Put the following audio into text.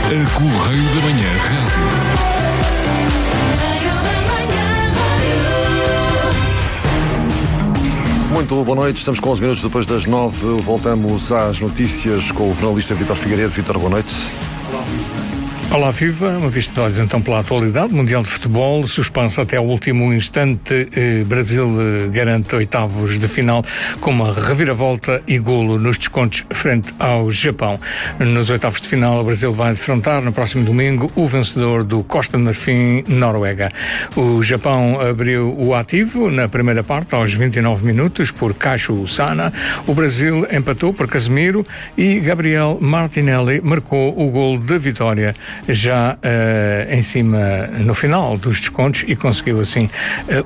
A Correio da Manhã Rádio. Muito boa noite, estamos com 11 minutos depois das 9. Voltamos às notícias com o jornalista Vítor Figueiredo. Vítor, boa noite. Olá, Viva. Uma vista de olhos então pela atualidade. Mundial de Futebol, suspenso até ao último instante. Brasil garante oitavos de final com uma reviravolta e golo nos descontos frente ao Japão. Nos oitavos de final, o Brasil vai defrontar no próximo domingo o vencedor do Costa de Marfim, Noruega. O Japão abriu o ativo na primeira parte, aos 29 minutos, por Cacho Sana. O Brasil empatou por Casemiro e Gabriel Martinelli marcou o golo da vitória, já em cima no final dos descontos, e conseguiu assim